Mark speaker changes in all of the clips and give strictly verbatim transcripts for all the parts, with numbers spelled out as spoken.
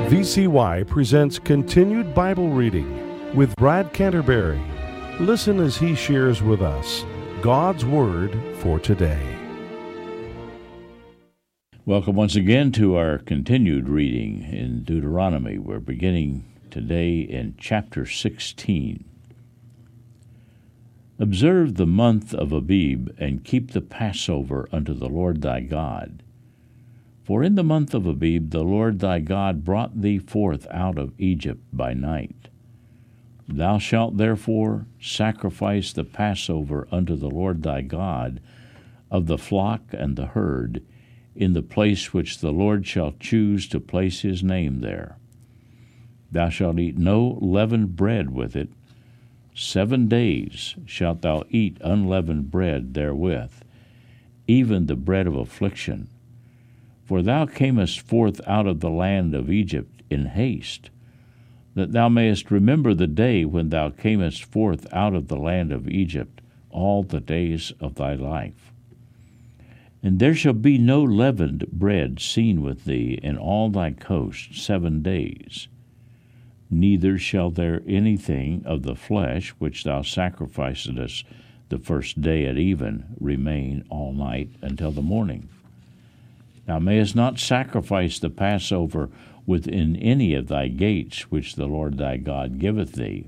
Speaker 1: V C Y presents Continued Bible Reading with Brad Canterbury. Listen as he shares with us God's Word for today.
Speaker 2: Welcome once again to our continued reading in Deuteronomy. We're beginning today in chapter sixteen. Observe the month of Abib, and keep the Passover unto the Lord thy God. For in the month of Abib the Lord thy God brought thee forth out of Egypt by night. Thou shalt therefore sacrifice the Passover unto the Lord thy God of the flock and the herd, in the place which the Lord shall choose to place his name there. Thou shalt eat no leavened bread with it. Seven days shalt thou eat unleavened bread therewith, even the bread of affliction. For thou camest forth out of the land of Egypt in haste, that thou mayest remember the day when thou camest forth out of the land of Egypt all the days of thy life. And there shall be no leavened bread seen with thee in all thy coast seven days. Neither shall there anything of the flesh which thou sacrificedst the first day at even remain all night until the morning. Thou mayest not sacrifice the Passover within any of thy gates which the Lord thy God giveth thee,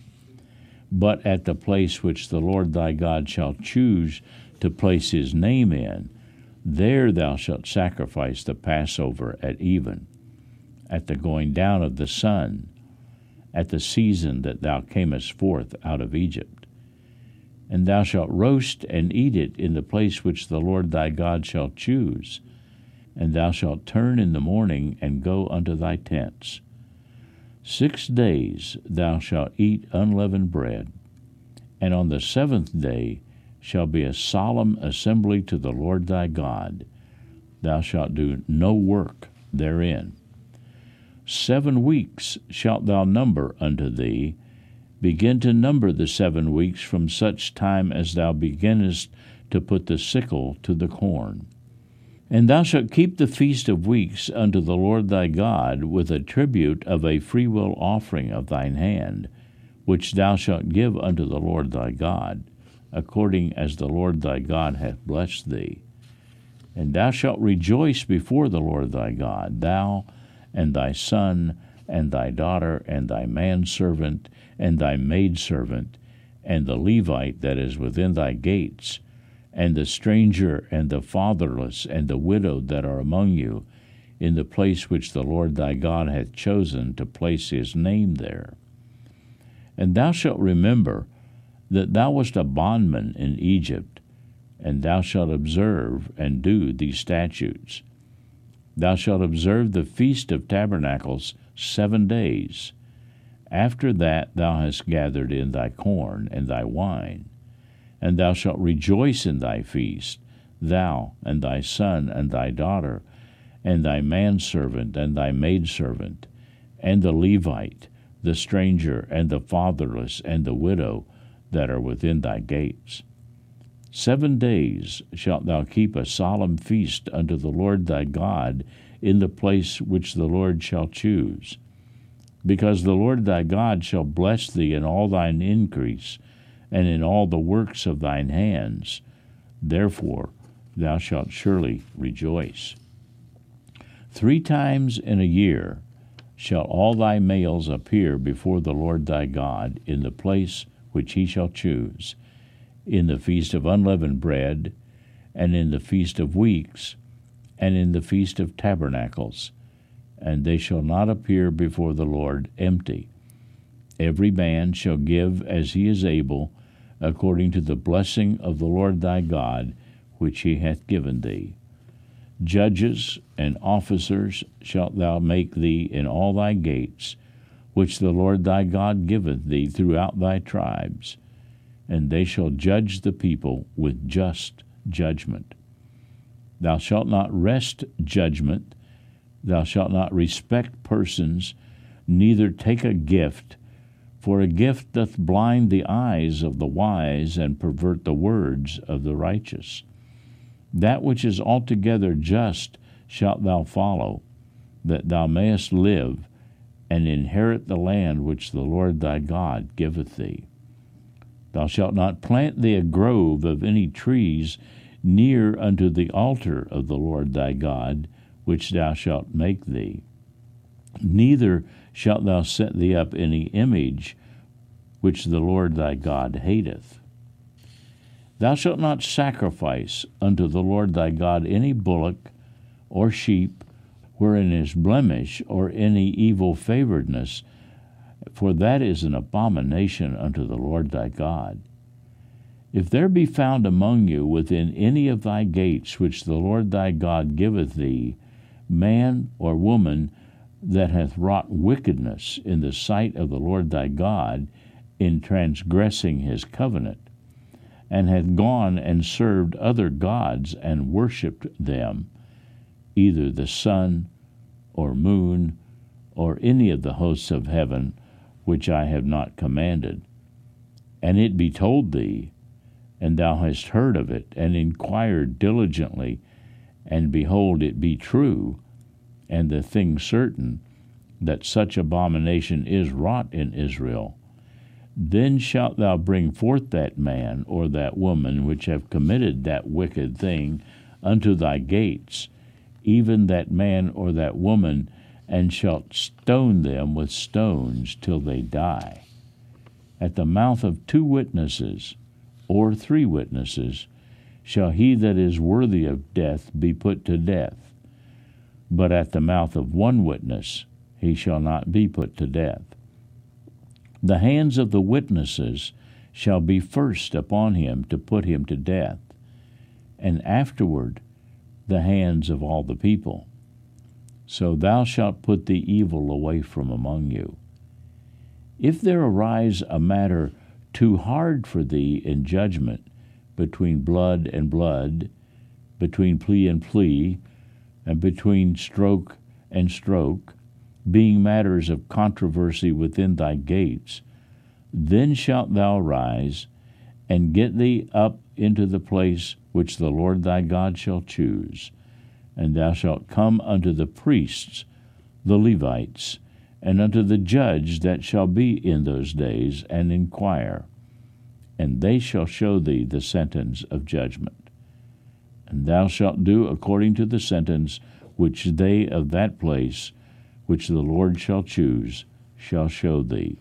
Speaker 2: but at the place which the Lord thy God shall choose to place his name in, there thou shalt sacrifice the Passover at even, at the going down of the sun, at the season that thou camest forth out of Egypt. And thou shalt roast and eat it in the place which the Lord thy God shall choose, and thou shalt turn in the morning and go unto thy tents. Six days thou shalt eat unleavened bread, and on the seventh day shall be a solemn assembly to the Lord thy God. Thou shalt do no work therein. Seven weeks shalt thou number unto thee. Begin to number the seven weeks from such time as thou beginnest to put the sickle to the corn. And thou shalt keep the feast of weeks unto the Lord thy God with a tribute of a freewill offering of thine hand, which thou shalt give unto the Lord thy God, according as the Lord thy God hath blessed thee. And thou shalt rejoice before the Lord thy God, thou and thy son, and thy daughter, and thy manservant, and thy maidservant, and the Levite that is within thy gates, and the stranger, and the fatherless, and the widow that are among you, in the place which the Lord thy God hath chosen to place his name there. And thou shalt remember that thou wast a bondman in Egypt, and thou shalt observe and do these statutes. Thou shalt observe the Feast of Tabernacles seven days. After that thou hast gathered in thy corn and thy wine. And thou shalt rejoice in thy feast, thou and thy son and thy daughter, and thy manservant and thy maidservant, and the Levite, the stranger, and the fatherless, and the widow that are within thy gates. Seven days shalt thou keep a solemn feast unto the Lord thy God in the place which the Lord shall choose. Because the Lord thy God shall bless thee in all thine increase, and in all the works of thine hands. Therefore thou shalt surely rejoice. Three times in a year shall all thy males appear before the Lord thy God in the place which he shall choose, in the feast of unleavened bread, and in the feast of weeks, and in the feast of tabernacles, and they shall not appear before the Lord empty. Every man shall give as he is able, according to the blessing of the Lord thy God, which he hath given thee. Judges and officers shalt thou make thee in all thy gates, which the Lord thy God giveth thee throughout thy tribes, and they shall judge the people with just judgment. Thou shalt not wrest judgment, thou shalt not respect persons, neither take a gift, for a gift doth blind the eyes of the wise and pervert the words of the righteous. That which is altogether just shalt thou follow, that thou mayest live, and inherit the land which the Lord thy God giveth thee. Thou shalt not plant thee a grove of any trees near unto the altar of the Lord thy God, which thou shalt make thee. Neither shalt thou set thee up any image which the Lord thy God hateth. Thou shalt not sacrifice unto the Lord thy God any bullock or sheep wherein is blemish or any evil favoredness, for that is an abomination unto the Lord thy God. If there be found among you within any of thy gates which the Lord thy God giveth thee, man or woman that hath wrought wickedness in the sight of the Lord thy God in transgressing his covenant, and hath gone and served other gods and worshipped them, either the sun or moon or any of the hosts of heaven, which I have not commanded, and it be told thee, and thou hast heard of it, and inquired diligently, and behold, it be true, and the thing certain, that such abomination is wrought in Israel, then shalt thou bring forth that man or that woman which have committed that wicked thing unto thy gates, even that man or that woman, and shalt stone them with stones till they die. At the mouth of two witnesses, or three witnesses, shall he that is worthy of death be put to death. But at the mouth of one witness he shall not be put to death. The hands of the witnesses shall be first upon him to put him to death, and afterward the hands of all the people. So thou shalt put the evil away from among you. If there arise a matter too hard for thee in judgment, between blood and blood, between plea and plea, and between stroke and stroke, being matters of controversy within thy gates, then shalt thou rise, and get thee up into the place which the Lord thy God shall choose, and thou shalt come unto the priests, the Levites, and unto the judge that shall be in those days, and inquire, and they shall show thee the sentence of judgment. And thou shalt do according to the sentence which they of that place, which the Lord shall choose, shall show thee.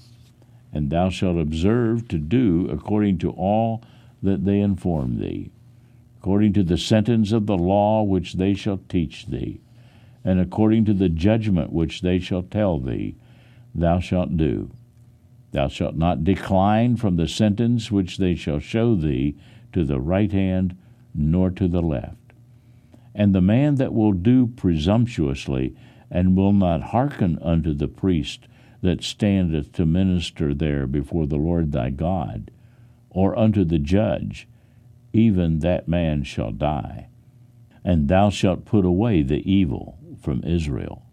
Speaker 2: And thou shalt observe to do according to all that they inform thee, according to the sentence of the law which they shall teach thee, and according to the judgment which they shall tell thee, thou shalt do. Thou shalt not decline from the sentence which they shall show thee to the right hand, nor to the left. And the man that will do presumptuously, and will not hearken unto the priest that standeth to minister there before the Lord thy God, or unto the judge, even that man shall die. And thou shalt put away the evil from Israel.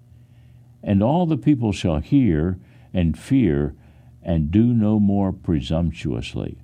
Speaker 2: And all the people shall hear and fear, and do no more presumptuously.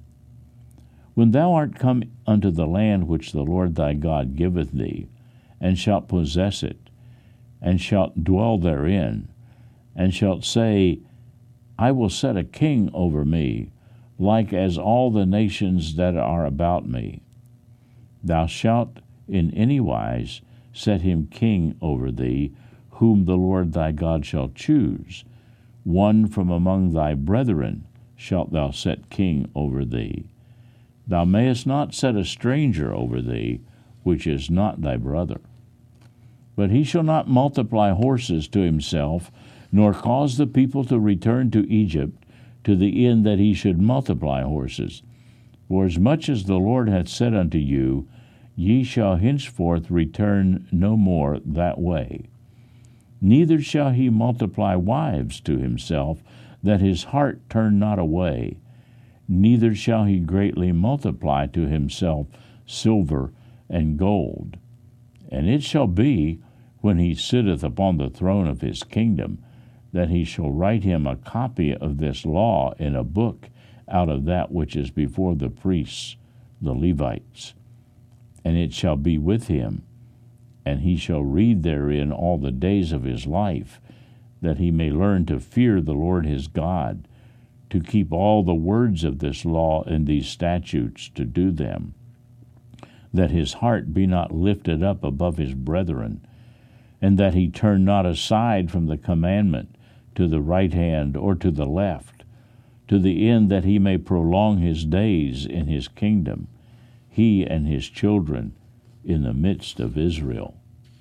Speaker 2: When thou art come unto the land which the Lord thy God giveth thee, and shalt possess it, and shalt dwell therein, and shalt say, I will set a king over me, like as all the nations that are about me. Thou shalt in any wise set him king over thee, whom the Lord thy God shall choose. One from among thy brethren shalt thou set king over thee. Thou mayest not set a stranger over thee, which is not thy brother. But he shall not multiply horses to himself, nor cause the people to return to Egypt, to the end that he should multiply horses. For as much as the Lord hath said unto you, ye shall henceforth return no more that way. Neither shall he multiply wives to himself, that his heart turn not away. Neither shall he greatly multiply to himself silver and gold. And it shall be, when he sitteth upon the throne of his kingdom, that he shall write him a copy of this law in a book out of that which is before the priests, the Levites. And it shall be with him, and he shall read therein all the days of his life, that he may learn to fear the Lord his God, to keep all the words of this law and these statutes, to do them, that his heart be not lifted up above his brethren, and that he turn not aside from the commandment to the right hand or to the left, to the end that he may prolong his days in his kingdom, he and his children in the midst of Israel.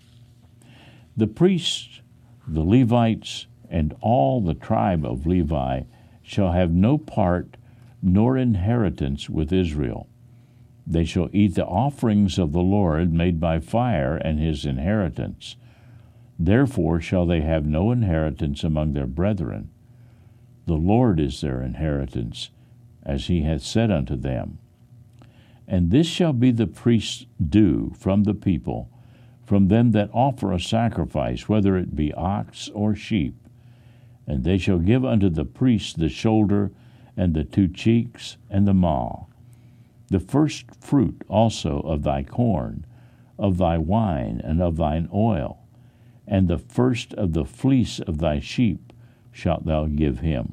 Speaker 2: The priests, the Levites, and all the tribe of Levi shall have no part nor inheritance with Israel. They shall eat the offerings of the Lord made by fire and his inheritance. Therefore shall they have no inheritance among their brethren. The Lord is their inheritance, as he hath said unto them. And this shall be the priest's due from the people, from them that offer a sacrifice, whether it be ox or sheep. And they shall give unto the priest the shoulder, and the two cheeks, and the maw. The first fruit also of thy corn, of thy wine, and of thine oil, and the first of the fleece of thy sheep shalt thou give him.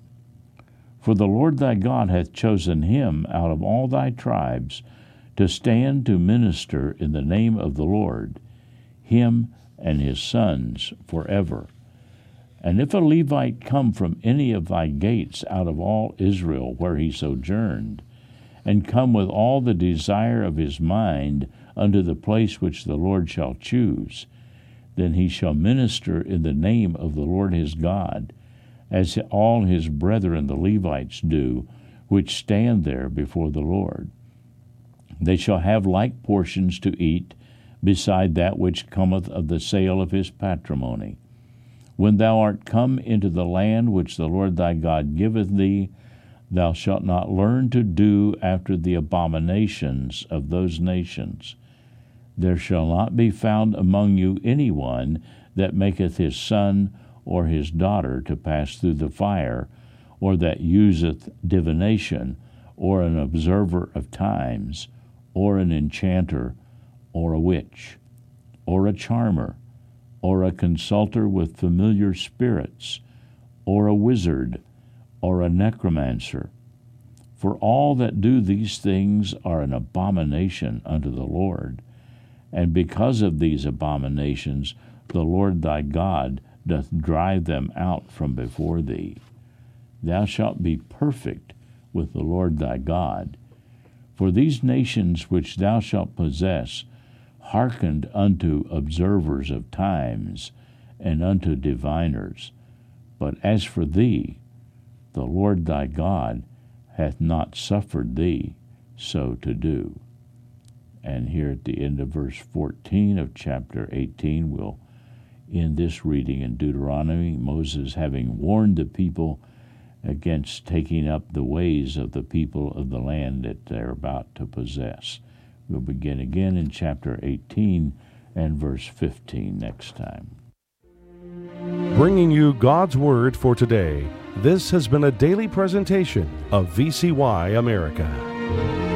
Speaker 2: For the Lord thy God hath chosen him out of all thy tribes to stand to minister in the name of the Lord, him and his sons forever. And if a Levite come from any of thy gates out of all Israel where he sojourned, and come with all the desire of his mind unto the place which the Lord shall choose, then he shall minister in the name of the Lord his God, as all his brethren the Levites do, which stand there before the Lord. They shall have like portions to eat, beside that which cometh of the sale of his patrimony. When thou art come into the land which the Lord thy God giveth thee, thou shalt not learn to do after the abominations of those nations. There shall not be found among you any one that maketh his son or his daughter to pass through the fire, or that useth divination, or an observer of times, or an enchanter, or a witch, or a charmer, or a consulter with familiar spirits, or a wizard, or a necromancer. For all that do these things are an abomination unto the Lord. And because of these abominations, the Lord thy God doth drive them out from before thee. Thou shalt be perfect with the Lord thy God. For these nations which thou shalt possess hearkened unto observers of times, and unto diviners. But as for thee, the Lord thy God hath not suffered thee so to do. And here at the end of verse fourteen of chapter eighteen, we'll end this reading in Deuteronomy, Moses having warned the people against taking up the ways of the people of the land that they're about to possess. We'll begin again in chapter eighteen and verse fifteen next time.
Speaker 1: Bringing you God's Word for today, this has been a daily presentation of V C Y America.